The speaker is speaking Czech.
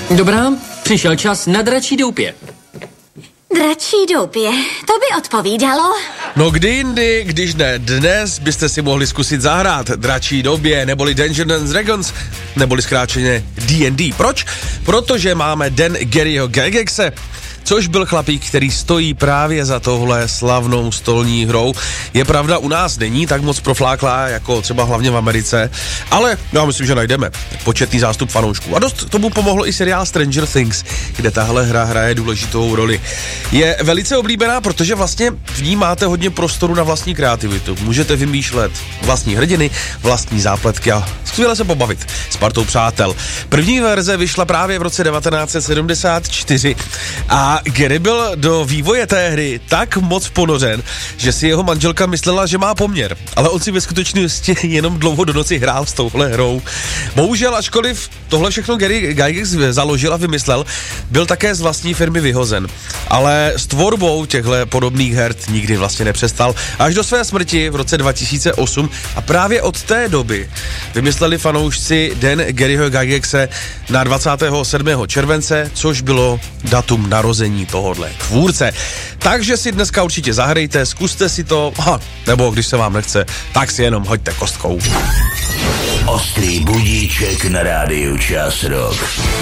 Dobrá, přišel čas na dračí doupě. Dračí doupě, to by odpovídalo. No kdy jindy, když ne dnes, byste si mohli zkusit zahrát dračí doupě, neboli Dungeons and Dragons, neboli zkráčeně D&D. Proč? Protože máme den Garyho Gygaxe, což byl chlapík, který stojí právě za tohle slavnou stolní hrou. Je pravda, u nás není tak moc profláklá, jako třeba hlavně v Americe, ale já myslím, že najdeme početný zástup fanoušků. A dost tomu pomohlo i seriál Stranger Things, kde tahle hra hraje důležitou roli. Je velice oblíbená, protože vlastně v ní máte hodně prostoru na vlastní kreativitu. Můžete vymýšlet vlastní hrdiny, vlastní zápletky a skvěle se pobavit s partou přátel. První verze vyšla právě v roce 1974 a Gary byl do vývoje té hry tak moc ponořen, že si jeho manželka myslela, že má poměr, ale on si ve skutečnosti jenom dlouho do noci hrál s touhle hrou. Bohužel, ačkoliv tohle všechno Gary Gygax založil a vymyslel, byl také z vlastní firmy vyhozen. Ale s tvorbou těchto podobných her nikdy vlastně nepřestal až do své smrti v roce 2008 a právě od té doby vymysleli fanoušci den Garyho Gygaxe na 27. července, což bylo datum narození tohodle tvůrce. Takže si dneska určitě zahrejte, zkuste si to, nebo když se vám nechce, tak si jenom hoďte kostkou. Ostrý budíček na rádiu Čas Rock.